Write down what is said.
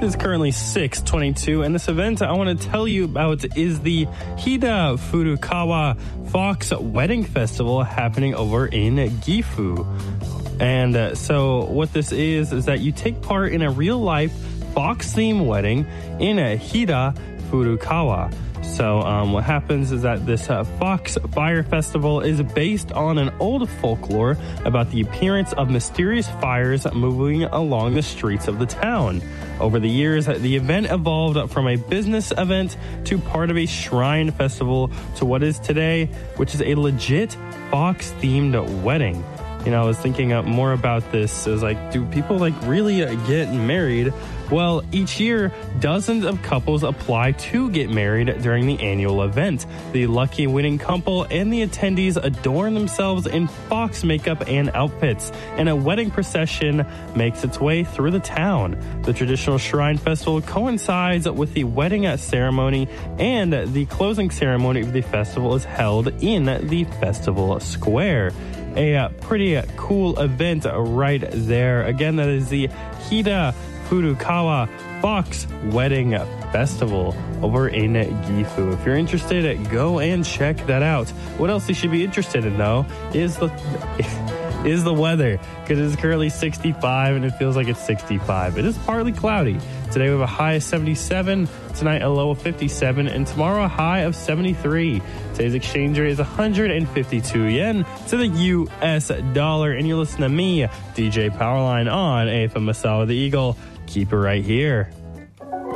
It is currently 6:22, and this event I want to tell you about is the Hida Furukawa Fox Wedding Festival happening over in Gifu. And so what this is that you take part in a real-life fox-themed wedding in a Hida Furukawa. So what happens is that this Fox Fire Festival is based on an old folklore about the appearance of mysterious fires moving along the streets of the town. Over the years, the event evolved from a business event to part of a shrine festival to what is today, which is a legit fox-themed wedding. You know, I was thinking more about this. It was like, do people really get married? Well, each year, dozens of couples apply to get married during the annual event. The lucky winning couple and the attendees adorn themselves in fox makeup and outfits, and a wedding procession makes its way through the town. The traditional shrine festival coincides with the wedding ceremony, and the closing ceremony of the festival is held in the festival square. A pretty cool event right there. Again, that is the Hida Furukawa Fox Wedding Festival over in Gifu. If you're interested, go and check that out. What else you should be interested in, though, is the weather, because it is currently 65 and it feels like it's 65. It is partly cloudy. Today we have a high of 77, tonight a low of 57, and tomorrow a high of 73. Today's exchange rate is 152 yen to the US dollar, and you listen to me, DJ Powerline, on AFM Masala the Eagle. Keep it right here.